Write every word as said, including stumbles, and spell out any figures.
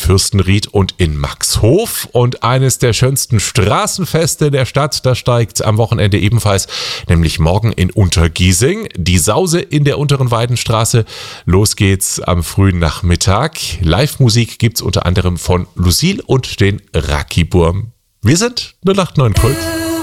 Fürstenried und in Maxhof. Und eines der schönsten Straßenfeste der Stadt, das steigt am Wochenende ebenfalls, nämlich morgen in Untergiesing. Die Sause in der Unteren Weidenstraße. Los geht's am frühen Nachmittag. Live-Musik gibt's unter anderem von Lucille und den Rakiburm. Wir sind null acht neun Kult.